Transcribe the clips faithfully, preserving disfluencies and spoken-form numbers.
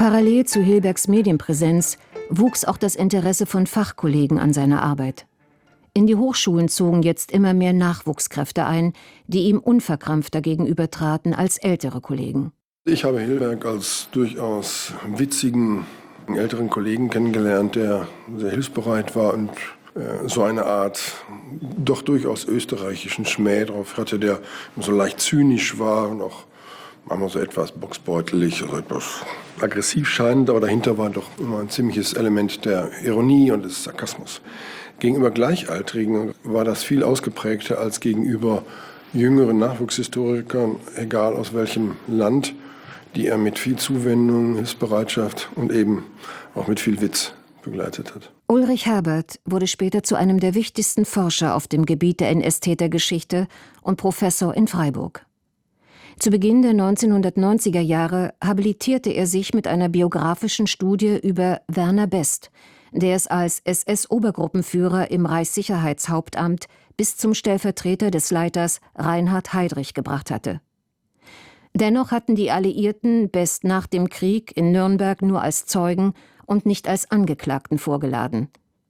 Parallel zu Hilbergs Medienpräsenz wuchs auch das Interesse von Fachkollegen an seiner Arbeit. In die Hochschulen zogen jetzt immer mehr Nachwuchskräfte ein, die ihm unverkrampfter gegenübertraten als ältere Kollegen. Ich habe Hilberg als durchaus witzigen älteren Kollegen kennengelernt, der sehr hilfsbereit war und äh, so eine Art doch durchaus österreichischen Schmäh drauf hatte, der so leicht zynisch war und auch manchmal so etwas boxbeutelig, also etwas aggressiv scheinend, aber dahinter war doch immer ein ziemliches Element der Ironie und des Sarkasmus. Gegenüber Gleichaltrigen war das viel ausgeprägter als gegenüber jüngeren Nachwuchshistorikern, egal aus welchem Land, die er mit viel Zuwendung, Hilfsbereitschaft und eben auch mit viel Witz begleitet hat. Ulrich Herbert wurde später zu einem der wichtigsten Forscher auf dem Gebiet der N S-Tätergeschichte und Professor in Freiburg. Zu Beginn der neunzehnhundertneunziger Jahre habilitierte er sich mit einer biografischen Studie über Werner Best, der es als S S-Obergruppenführer im Reichssicherheitshauptamt bis zum Stellvertreter des Leiters Reinhard Heydrich gebracht hatte. Dennoch hatten die Alliierten Best nach dem Krieg in Nürnberg nur als Zeugen und nicht als Angeklagten vorgeladen.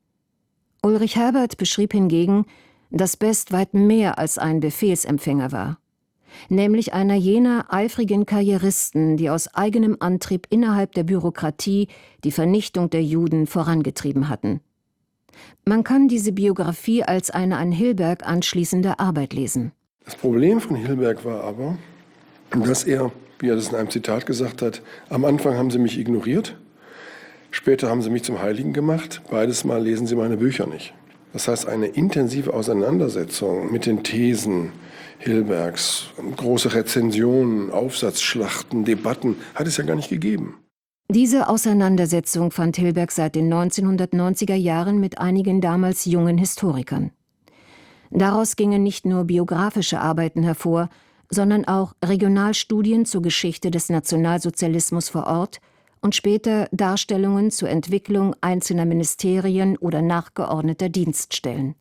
Ulrich Herbert beschrieb hingegen, dass Best weit mehr als ein Befehlsempfänger war, nämlich einer jener eifrigen Karrieristen, die aus eigenem Antrieb innerhalb der Bürokratie die Vernichtung der Juden vorangetrieben hatten. Man kann diese Biografie als eine an Hilberg anschließende Arbeit lesen. Das Problem von Hilberg war aber, dass er, wie er das in einem Zitat gesagt hat, am Anfang haben sie mich ignoriert, später haben sie mich zum Heiligen gemacht, beides Mal lesen sie meine Bücher nicht. Das heißt, eine intensive Auseinandersetzung mit den Thesen Hilbergs, große Rezensionen, Aufsatzschlachten, Debatten, hat es ja gar nicht gegeben. Diese Auseinandersetzung fand Hilberg seit den neunzehnhundertneunziger Jahren mit einigen damals jungen Historikern. Daraus gingen nicht nur biografische Arbeiten hervor, sondern auch Regionalstudien zur Geschichte des Nationalsozialismus vor Ort und später Darstellungen zur Entwicklung einzelner Ministerien oder nachgeordneter Dienststellen.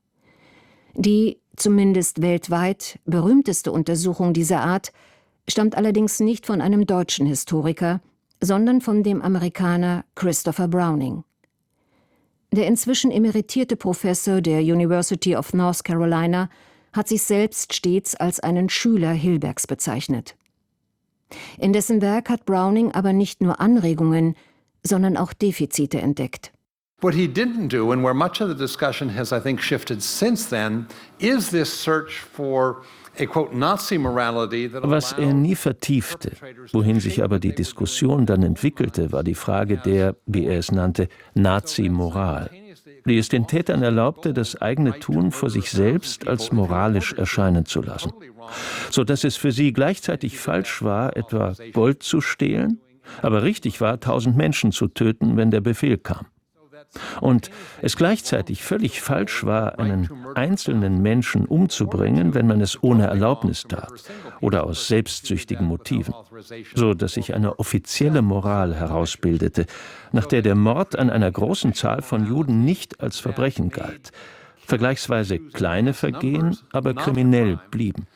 Die, zumindest weltweit, berühmteste Untersuchung dieser Art stammt allerdings nicht von einem deutschen Historiker, sondern von dem Amerikaner Christopher Browning. Der inzwischen emeritierte Professor der University of North Carolina hat sich selbst stets als einen Schüler Hilbergs bezeichnet. In dessen Werk hat Browning aber nicht nur Anregungen, sondern auch Defizite entdeckt. What he didn't do, and where much of the discussion has, I think, shifted since then, is this search for a quote Nazi morality that Was er nie vertiefte, wohin sich aber die Diskussion dann entwickelte, war die Frage der, wie er es nannte, Nazi-Moral, die es den Tätern erlaubte, das eigene Tun vor sich selbst als moralisch erscheinen zu lassen, so dass es für sie gleichzeitig falsch war, etwa Gold zu stehlen, aber richtig war, tausend Menschen zu töten, wenn der Befehl kam. Und es gleichzeitig völlig falsch war, einen einzelnen Menschen umzubringen, wenn man es ohne Erlaubnis tat oder aus selbstsüchtigen Motiven, so dass sich eine offizielle Moral herausbildete, nach der der Mord an einer großen Zahl von Juden nicht als Verbrechen galt, vergleichsweise kleine Vergehen aber kriminell blieben.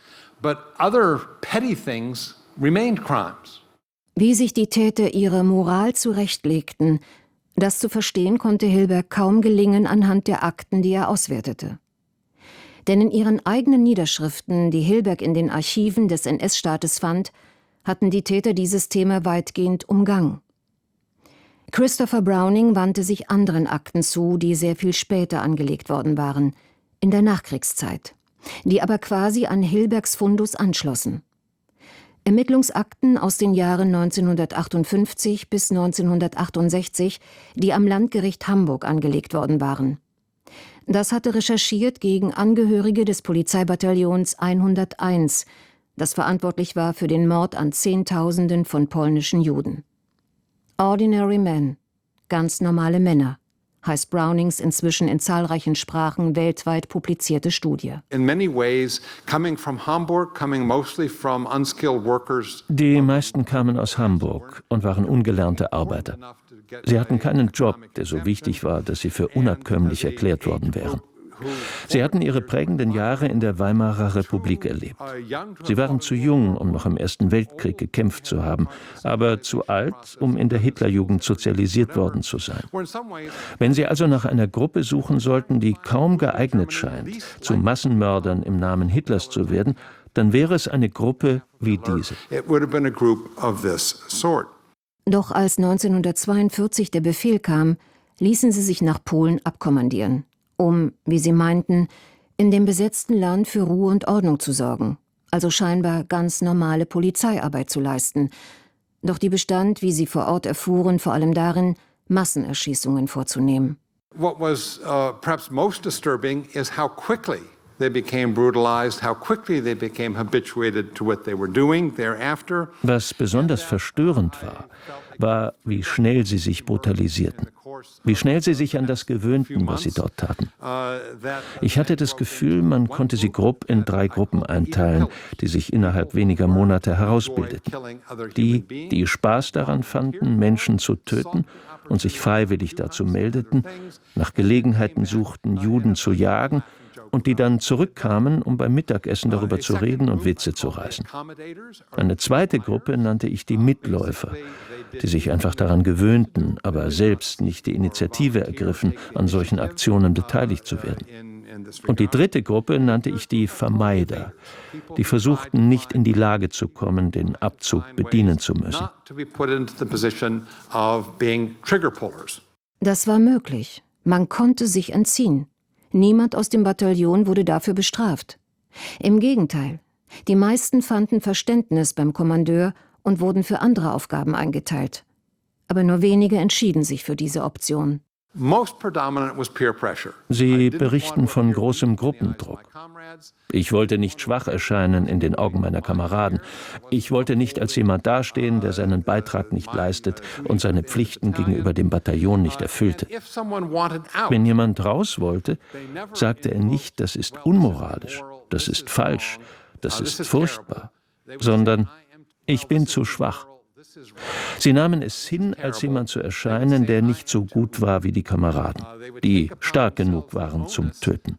Wie sich die Täter ihre Moral zurechtlegten, das zu verstehen konnte Hilberg kaum gelingen anhand der Akten, die er auswertete. Denn in ihren eigenen Niederschriften, die Hilberg in den Archiven des N S-Staates fand, hatten die Täter dieses Thema weitgehend umgangen. Christopher Browning wandte sich anderen Akten zu, die sehr viel später angelegt worden waren, in der Nachkriegszeit, die aber quasi an Hilbergs Fundus anschlossen. Ermittlungsakten aus den Jahren neunzehnhundertachtundfünfzig bis neunzehnhundertachtundsechzig, die am Landgericht Hamburg angelegt worden waren. Das hatte recherchiert gegen Angehörige des Polizeibataillons hunderteins, das verantwortlich war für den Mord an Zehntausenden von polnischen Juden. Ordinary Men, ganz normale Männer, heißt Brownings inzwischen in zahlreichen Sprachen weltweit publizierte Studie. Die meisten kamen aus Hamburg und waren ungelernte Arbeiter. Sie hatten keinen Job, der so wichtig war, dass sie für unabkömmlich erklärt worden wären. Sie hatten ihre prägenden Jahre in der Weimarer Republik erlebt. Sie waren zu jung, um noch im Ersten Weltkrieg gekämpft zu haben, aber zu alt, um in der Hitlerjugend sozialisiert worden zu sein. Wenn Sie also nach einer Gruppe suchen sollten, die kaum geeignet scheint, zu Massenmördern im Namen Hitlers zu werden, dann wäre es eine Gruppe wie diese. Doch als neunzehnhundertzweiundvierzig der Befehl kam, ließen sie sich nach Polen abkommandieren, um, wie sie meinten, in dem besetzten Land für Ruhe und Ordnung zu sorgen, also scheinbar ganz normale Polizeiarbeit zu leisten. Doch die bestand, wie sie vor Ort erfuhren, vor allem darin, Massenerschießungen vorzunehmen. What was uh, perhaps most disturbing is how quickly they became brutalized, how quickly they became habituated to what they were doing thereafter. Was besonders verstörend war, war, wie schnell sie sich brutalisierten, wie schnell sie sich an das gewöhnten, was sie dort taten. Ich hatte das Gefühl, man konnte sie grob in drei Gruppen einteilen, die sich innerhalb weniger Monate herausbildeten. Die, die Spaß daran fanden, Menschen zu töten und sich freiwillig dazu meldeten, nach Gelegenheiten suchten, Juden zu jagen, und die dann zurückkamen, um beim Mittagessen darüber zu reden und Witze zu reißen. Eine zweite Gruppe nannte ich die Mitläufer, die sich einfach daran gewöhnten, aber selbst nicht die Initiative ergriffen, an solchen Aktionen beteiligt zu werden. Und die dritte Gruppe nannte ich die Vermeider, die versuchten, nicht in die Lage zu kommen, den Abzug bedienen zu müssen. Das war möglich. Man konnte sich entziehen. Niemand aus dem Bataillon wurde dafür bestraft. Im Gegenteil, die meisten fanden Verständnis beim Kommandeur und wurden für andere Aufgaben eingeteilt. Aber nur wenige entschieden sich für diese Option. Sie berichten von großem Gruppendruck. Ich wollte nicht schwach erscheinen in den Augen meiner Kameraden. Ich wollte nicht als jemand dastehen, der seinen Beitrag nicht leistet und seine Pflichten gegenüber dem Bataillon nicht erfüllte. Wenn jemand raus wollte, sagte er nicht, das ist unmoralisch, das ist falsch, das ist furchtbar, sondern ich bin zu schwach. Sie nahmen es hin, als jemand zu erscheinen, der nicht so gut war wie die Kameraden, die stark genug waren zum Töten.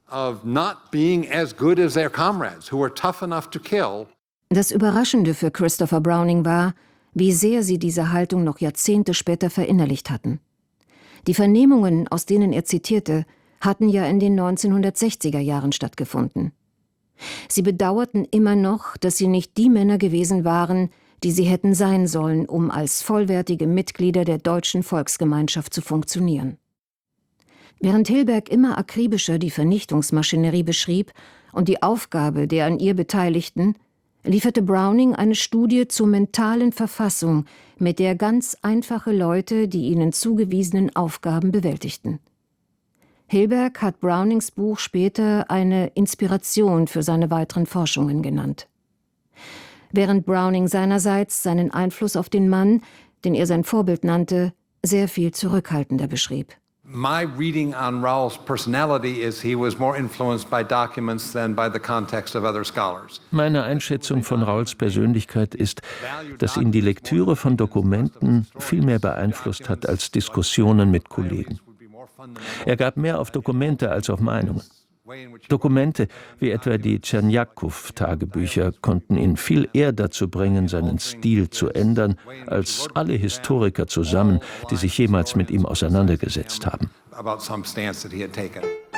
Das Überraschende für Christopher Browning war, wie sehr sie diese Haltung noch Jahrzehnte später verinnerlicht hatten. Die Vernehmungen, aus denen er zitierte, hatten ja in den neunzehnhundertsechziger Jahren stattgefunden. Sie bedauerten immer noch, dass sie nicht die Männer gewesen waren, die sie hätten sein sollen, um als vollwertige Mitglieder der deutschen Volksgemeinschaft zu funktionieren. Während Hilberg immer akribischer die Vernichtungsmaschinerie beschrieb und die Aufgabe der an ihr Beteiligten, lieferte Browning eine Studie zur mentalen Verfassung, mit der ganz einfache Leute die ihnen zugewiesenen Aufgaben bewältigten. Hilberg hat Brownings Buch später eine Inspiration für seine weiteren Forschungen genannt. Während Browning seinerseits seinen Einfluss auf den Mann, den er sein Vorbild nannte, sehr viel zurückhaltender beschrieb. My reading on Raoul's personality is he was more influenced by documents than by the context of other scholars. Meine Einschätzung von Raoul's Persönlichkeit ist, dass ihn die Lektüre von Dokumenten viel mehr beeinflusst hat als Diskussionen mit Kollegen. Er gab mehr auf Dokumente als auf Meinungen. Dokumente, wie etwa die Tscherniakow-Tagebücher, konnten ihn viel eher dazu bringen, seinen Stil zu ändern, als alle Historiker zusammen, die sich jemals mit ihm auseinandergesetzt haben. About some stance that he had taken.